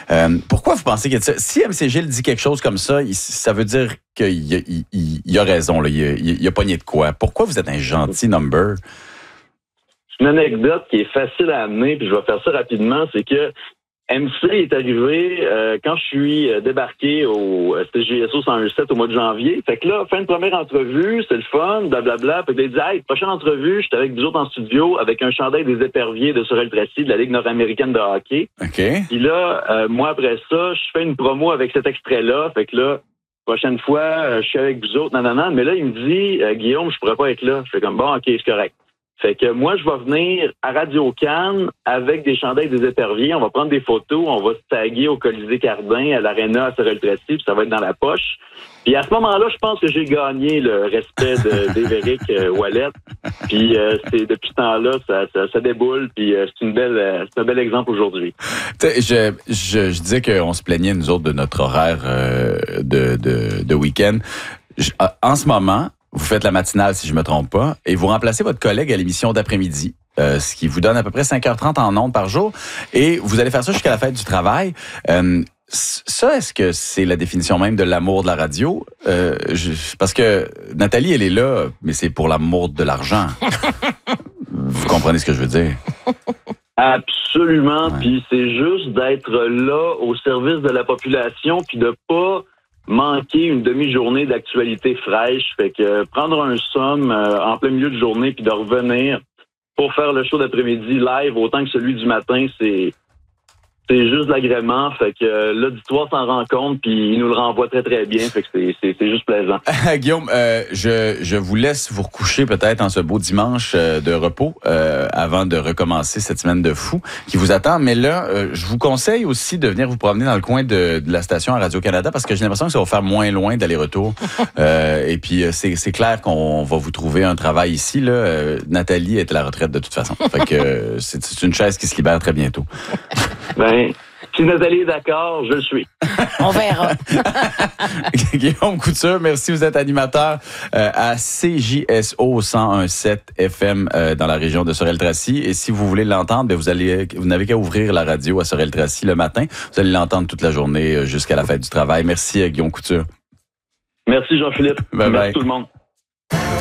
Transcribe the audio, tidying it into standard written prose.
Pourquoi vous pensez que si MC Gilles dit quelque chose comme ça, ça veut dire qu'il a raison, là, il a pogné de quoi? Pourquoi vous êtes un gentil number? Une anecdote qui est facile à amener, puis je vais faire ça rapidement, c'est que MC est arrivé quand je suis débarqué au CJSO 101.7 au mois de janvier. Fait que là, fin de première entrevue, c'est le fun, blablabla. Fait que là, il dit, hey, prochaine entrevue, j'étais avec vous autres en studio avec un chandail des Éperviers de Sorel-Tracy de la Ligue nord-américaine de hockey. OK. Puis là, moi, après ça, je fais une promo avec cet extrait-là. Fait que là, prochaine fois, je suis avec vous autres, nanana. Mais là, il me dit, Guillaume, je pourrais pas être là. Je fais comme, bon, OK, c'est correct. Fait que moi, je vais venir à Radio-Can avec des chandails des Éperviers. On va prendre des photos, on va se taguer au Colisée Cardin, à l'Arena à Sorel-Tracy, puis ça va être dans la poche. Puis à ce moment-là, je pense que j'ai gagné le respect d'Évéric Ouellet. Puis c'est depuis ce temps-là, ça déboule, puis c'est un bel exemple aujourd'hui. Je disais qu'on se plaignait, nous autres, de notre horaire de week-end. En ce moment, vous faites la matinale, si je me trompe pas, et vous remplacez votre collègue à l'émission d'après-midi, ce qui vous donne à peu près 5h30 en ondes par jour, et vous allez faire ça jusqu'à la fête du travail. Ça, est-ce que c'est la définition même de l'amour de la radio? Parce que Nathalie, elle est là, mais c'est pour l'amour de l'argent. Vous comprenez ce que je veux dire? Absolument, Ouais. puis c'est juste d'être là au service de la population, puis de pas manquer une demi-journée d'actualité fraîche. Fait que prendre un somme en plein milieu de journée puis de revenir pour faire le show d'après-midi live autant que celui du matin, c'est juste de l'agrément. Fait que l'auditoire s'en rend compte puis il nous le renvoie très très bien. Fait que c'est juste plaisant. Guillaume, je vous laisse vous recoucher peut-être en ce beau dimanche de repos avant de recommencer cette semaine de fou qui vous attend. Mais là, je vous conseille aussi de venir vous promener dans le coin de la station à Radio-Canada parce que j'ai l'impression que ça va faire moins loin d'aller-retour. Et puis, c'est clair qu'on va vous trouver un travail ici. Là. Nathalie est à la retraite de toute façon. Fait que c'est une chaise qui se libère très bientôt. Ben, si Nathalie est d'accord, je le suis. On verra. Guillaume Couture, merci. Vous êtes animateur à CJSO 101.7 FM dans la région de Sorel-Tracy. Et si vous voulez l'entendre, vous n'avez qu'à ouvrir la radio à Sorel-Tracy le matin. Vous allez l'entendre toute la journée jusqu'à la fête du travail. Merci, Guillaume Couture. Merci Jean-Philippe. Bye bye. Merci tout le monde.